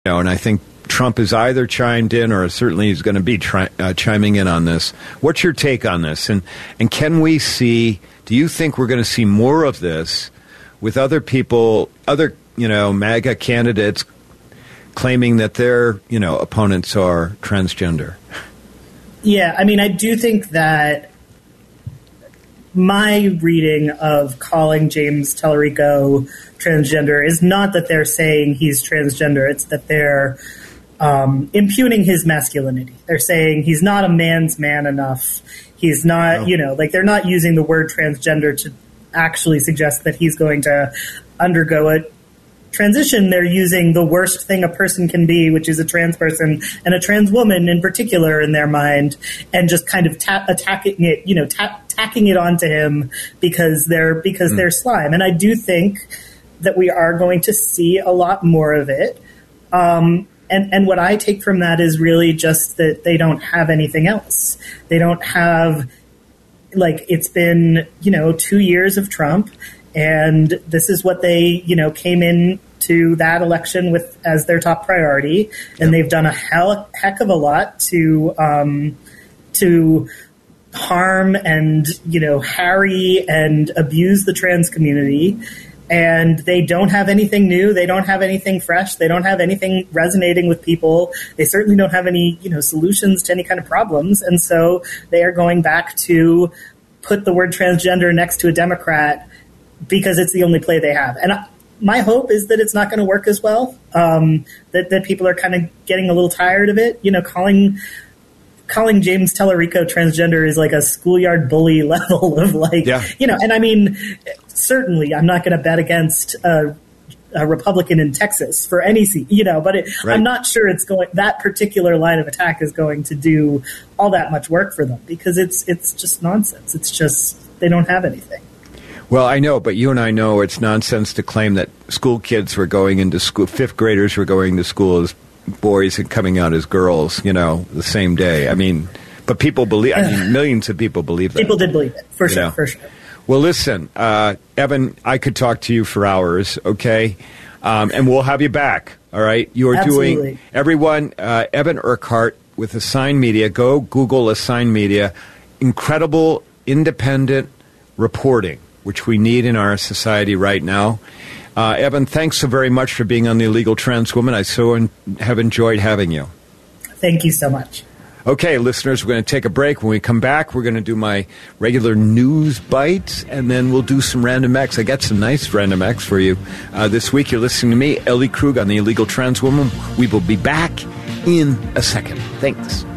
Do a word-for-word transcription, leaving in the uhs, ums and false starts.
know, and I think Trump has either chimed in or certainly he's going to be tri- uh, chiming in on this. What's your take on this? And and can we see, do you think we're going to see more of this with other people, other, you know, MAGA candidates claiming that their, you know, opponents are transgender? Yeah, I mean, I do think that my reading of calling James Tallarico transgender is not that they're saying he's transgender. It's that they're um, impugning his masculinity. They're saying he's not a man's man enough. He's not, no. you know, like they're not using the word transgender to actually suggest that he's going to undergo a transition. They're using the worst thing a person can be, which is a trans person and a trans woman in particular in their mind, and just kind of ta- attacking it, you know, ta- tacking it onto him because they're because mm. they're slime. And I do think that we are going to see a lot more of it. Um, and, and what I take from that is really just that they don't have anything else. They don't have, like, it's been, you know, two years of Trump, and this is what they, you know, came in to that election with as their top priority. And they've done a hell, heck of a lot to, um, to harm and, you know, harry and abuse the trans community. And they don't have anything new. They don't have anything fresh. They don't have anything resonating with people. They certainly don't have any, you know, solutions to any kind of problems. And so they are going back to put the word transgender next to a Democrat because it's the only play they have. And I, my hope is that it's not going to work as well, um, that, that people are kind of getting a little tired of it. You know, calling calling James Tallarico transgender is like a schoolyard bully level of like, yeah. you know, and I mean, certainly I'm not going to bet against a, a Republican in Texas for any seat, you know, but it, right. I'm not sure it's going, that particular line of attack is going to do all that much work for them because it's, it's just nonsense. It's just, they don't have anything. Well, I know, but you and I know it's nonsense to claim that school kids were going into school, fifth graders were going to school as boys and coming out as girls, you know, the same day. I mean, but people believe, I mean, millions of people believe that. People did believe it, for sure, know? for sure. Well, listen, uh, Evan, I could talk to you for hours, okay? Um, and we'll have you back, all right? You are Absolutely. doing, everyone, uh, Evan Urquhart with Assigned Media. Go Google Assigned Media. Incredible, independent reporting, which we need in our society right now. Uh, Evan, thanks so very much for being on The Illegal Trans Woman. I so en- have enjoyed having you. Thank you so much. Okay, listeners, we're going to take a break. When we come back, we're going to do my regular news bites, and then we'll do some random X. I got some nice random X for you. Uh, this week, you're listening to me, Ellie Krug, on The Illegal Trans Woman. We will be back in a second. Thanks.